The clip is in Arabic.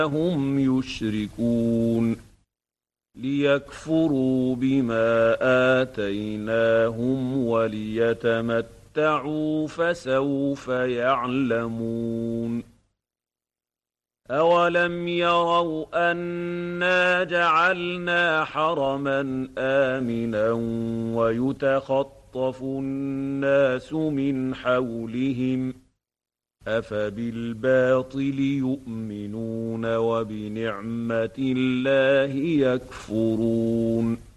هم يشركون ليكفروا بما آتيناهم وليتمتعوا فسوف يعلمون أولم يروا أنا جعلنا حرما آمنا ويتخطف الناس من حولهم أفبالباطل يؤمنون وبنعمة الله يكفرون